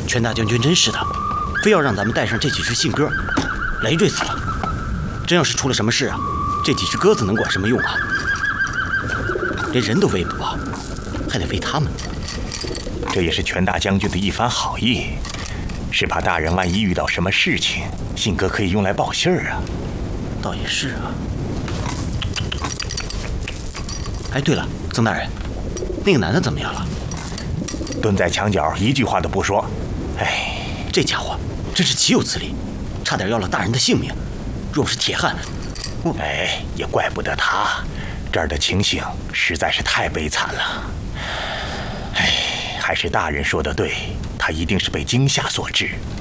全大将军真是的，非要让咱们带上这几只信鸽，累赘死了。真要是出了什么事啊，这几只鸽子能管什么用啊？连人都喂不饱，还得喂它们。 这也是全大将军的一番好意，是怕大人万一遇到什么事情，信鸽可以用来报信儿啊。 倒也是啊。哎，对了，曾大人，那个男的怎么样了？ 蹲在墙角，一句话都不说。哎， 这家伙真是岂有此理，差点要了大人的性命。若不是铁汉， 哎，也怪不得他。这儿的情形实在是太悲惨了。哎，还是大人说的对，他一定是被惊吓所致。